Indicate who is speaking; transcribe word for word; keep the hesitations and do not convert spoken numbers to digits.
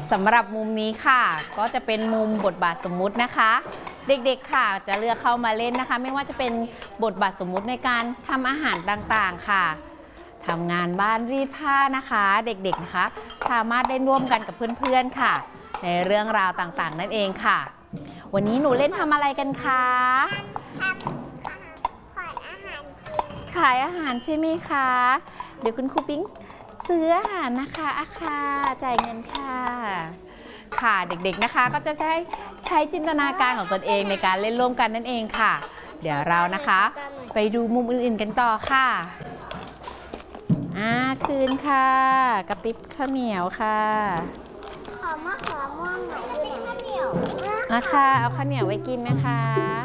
Speaker 1: สำหรับมุมนี้ค่ะก็จะเป็นมุมบทบาทสมมุตินะคะเด็กๆค่ะจะเลือกเข้ามาเล่นนะคะไม่ว่าจะเป็นบทบาทสมมุติในการทำอาหารต่างๆค่ะทำงานบ้านรีดผ้านะคะเด็กๆนะคะสามารถได้ร่วมกันกับเพื่อนๆค่ะในเรื่องราวต่างๆนั่นเองค่ะวันนี้หนูเล่นทำอะไรกันคะ
Speaker 2: ทำขายอาหาร
Speaker 1: ขายอาหารใช่ไหมคะเดี๋ยวคุณครูปิ๊งซื้ออาหารนะคะอาคาจ่ายเงินค่ะค่ะเด็กๆนะคะก็จะใช้ใช้จินตนาการของตนเองในการเล่นร่วมกันนั่นเองค่ะเดี๋ยวเรานะคะไปดูมุมอื่นๆกันต่อค่ะอ่าคืนค่ะกระติบข้าวเหนียวค่ะ
Speaker 2: ขอมะเขือม่วงหน่อยด้วยข้าวเหนียว
Speaker 1: นะคะเอาข้าวเหนียวไว้กินนะคะ